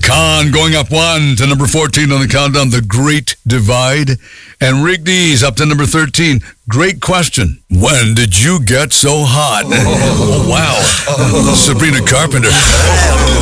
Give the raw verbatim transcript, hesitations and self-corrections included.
Khan going up one to number fourteen on the countdown, The Great Divide. And Rick Dees up to number thirteen. Great question. When did you get so hot? Oh, wow. Sabrina Carpenter.